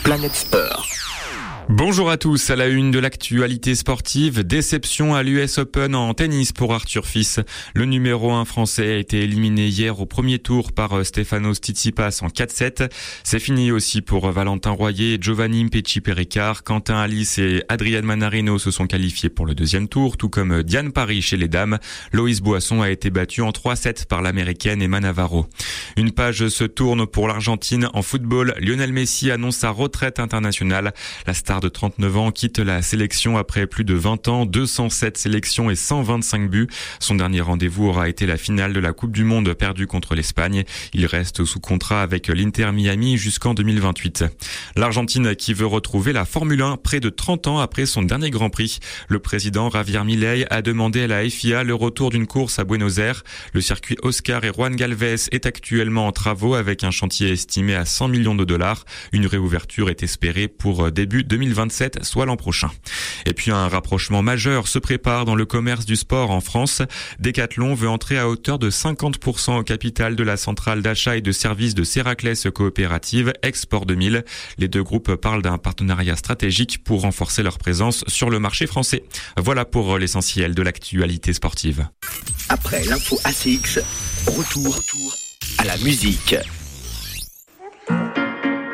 Planète Sport. Bonjour à tous, à la une de l'actualité sportive, déception à l'US Open en tennis pour Arthur Fils. Le numéro 1 français a été éliminé hier au premier tour par Stefanos Tsitsipas en 4-7. C'est fini aussi pour Valentin Royer, Giovanni Mpetshi-Perricard, Quentin Alice et Adrian Manarino se sont qualifiés pour le deuxième tour, tout comme Diane Paris chez les dames. Loïs Boisson a été battue en 3-7 par l'américaine Emma Navarro. Une page se tourne pour l'Argentine en football. Lionel Messi annonce sa retraite internationale. La star de 39 ans quitte la sélection après plus de 20 ans, 207 sélections et 125 buts. Son dernier rendez-vous aura été la finale de la Coupe du Monde perdue contre l'Espagne. Il reste sous contrat avec l'Inter Miami jusqu'en 2028. L'Argentine qui veut retrouver la Formule 1 près de 30 ans après son dernier Grand Prix. Le président Javier Milei a demandé à la FIA le retour d'une course à Buenos Aires. Le circuit Oscar et Juan Galvez est actuellement en travaux avec un chantier estimé à 100 millions de dollars. Une réouverture est espérée pour début 2027, soit l'an prochain. Et puis un rapprochement majeur se prépare dans le commerce du sport en France. Decathlon veut entrer à hauteur de 50% au capital de la centrale d'achat et de services de Séraclès Coopérative Export 2000. Les deux groupes parlent d'un partenariat stratégique pour renforcer leur présence sur le marché français. Voilà pour l'essentiel de l'actualité sportive. Après l'info ACX, retour à la musique.